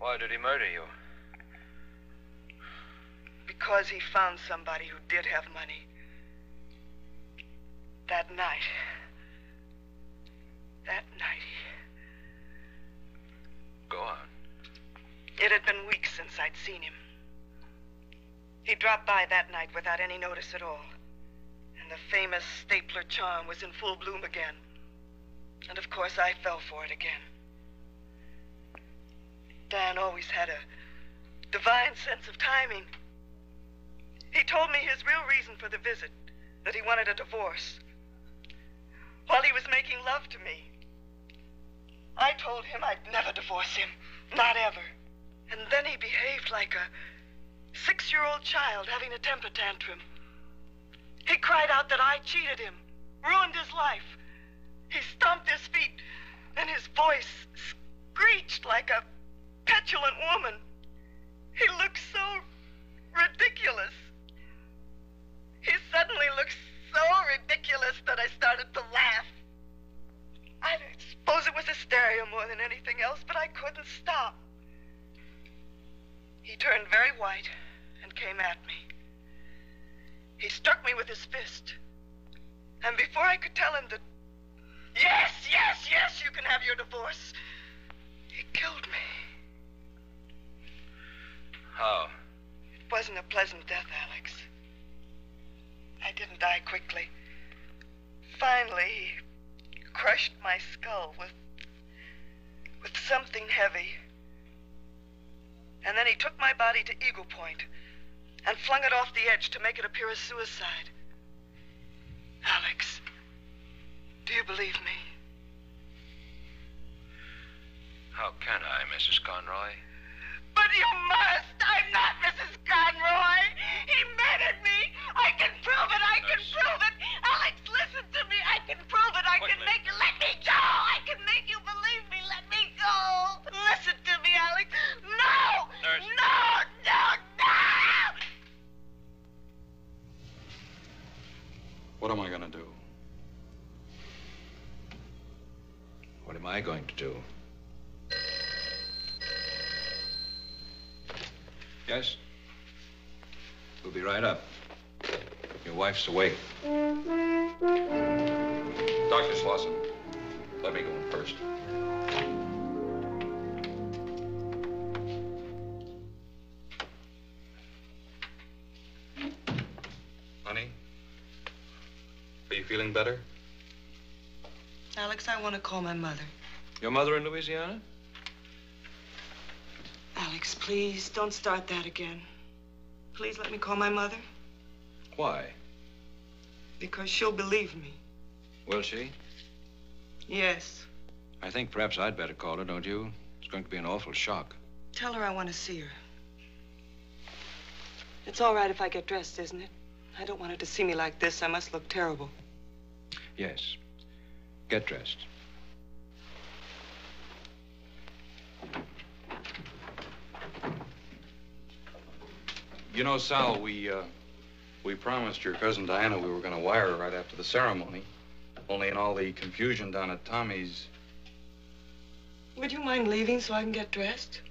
Why did he murder you? Because he found somebody who did have money. That night. Go on. It had been weeks since I'd seen him. He dropped by that night without any notice at all. And the famous stapler charm was in full bloom again. And of course I fell for it again. Dan always had a divine sense of timing. He told me his real reason for the visit, that he wanted a divorce. While he was making love to me, I told him I'd never divorce him, not ever. And then he behaved like a 6-year-old child having a temper tantrum. He cried out that I cheated him, ruined his life. He stomped his feet, and his voice screeched like a petulant woman. He looked so ridiculous. He suddenly looked so ridiculous that I started to laugh. I suppose it was hysteria more than anything else, but I couldn't stop. He turned very white and came at me. He struck me with his fist. And before I could tell him that, yes, you can have your divorce, he killed me. How? It wasn't a pleasant death, Alex. I didn't die quickly. Finally, he crushed my skull with something heavy. And then he took my body to Eagle Point and flung it off the edge to make it appear as suicide. Alex, do you believe me? How can I, Mrs. Conroy? But you must! I'm not Mrs. Conroy! He murdered me! I can prove it! I can prove it! Alex, listen to me! I can prove it! I can make you... Let me go! I can make you believe me! Let me go! Listen to me, Alex! No! Nurse. No! What am I going to do? What am I going to do? Yes? We'll be right up. Your wife's awake. Dr. Slauson, let me go in first. Honey, are you feeling better? Alex, I want to call my mother. Your mother in Louisiana? Alex, please, don't start that again. Please let me call my mother. Why? Because she'll believe me. Will she? Yes. I think perhaps I'd better call her, don't you? It's going to be an awful shock. Tell her I want to see her. It's all right if I get dressed, isn't it? I don't want her to see me like this. I must look terrible. Yes. Get dressed. You know, Sal, we promised your cousin Diana we were going to wire her right after the ceremony. Only in all the confusion down at Tommy's... Would you mind leaving so I can get dressed?